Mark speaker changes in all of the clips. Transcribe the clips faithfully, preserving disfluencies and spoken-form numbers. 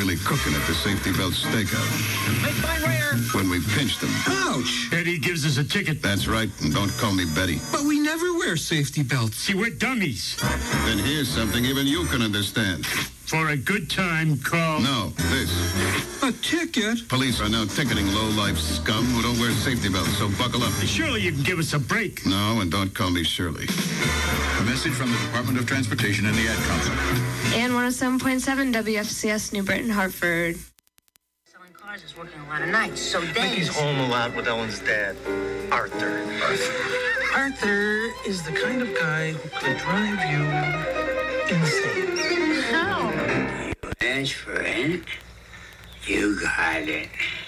Speaker 1: really cooking at the Safety Belt Steakhouse.
Speaker 2: Make mine rare.
Speaker 1: When we pinched them.
Speaker 2: Ouch.
Speaker 3: Eddie gives us a ticket.
Speaker 1: That's right, and don't call me Betty.
Speaker 2: But we never wear safety belts.
Speaker 3: See, we're dummies.
Speaker 1: Then here's something even you can understand.
Speaker 3: For a good time, call...
Speaker 1: No, this.
Speaker 2: A ticket?
Speaker 1: Police are now ticketing low-life scum who don't wear safety belts, so buckle up.
Speaker 3: Surely you can give us a break.
Speaker 1: No, and don't call me Shirley.
Speaker 4: A message from the Department of Transportation and the Ad Council.
Speaker 5: And one oh seven point seven W F C S New Britain, Hartford.
Speaker 6: Selling cars is working a lot of nights, so Dave...
Speaker 7: Mickey's home a lot with Ellen's dad, Arthur. Arthur. Arthur is the kind of guy who could drive you insane.
Speaker 6: How?
Speaker 8: You asked for it, you got it.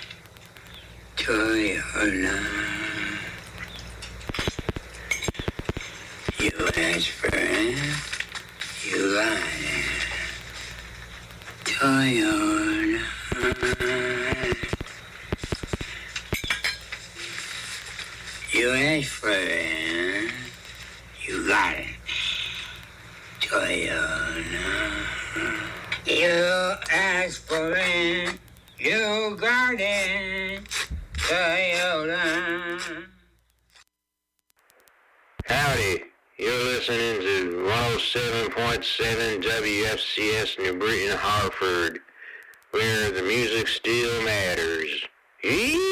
Speaker 8: Toyota. You asked for it, you got it. Toyota. You asked for it, you got it. Toyota. You asked for it, you got it. Toyota.
Speaker 9: Howdy, you're listening to one oh seven point seven W F C S New Britain, Hartford, where the music still matters. Yee!